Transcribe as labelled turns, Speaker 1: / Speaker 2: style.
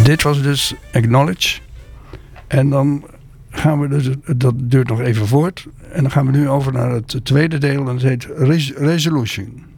Speaker 1: Dit was dus Acknowledge. En dan gaan we dus, dat duurt nog even voort. En dan gaan we nu over naar het tweede deel. En dat heet Resolution.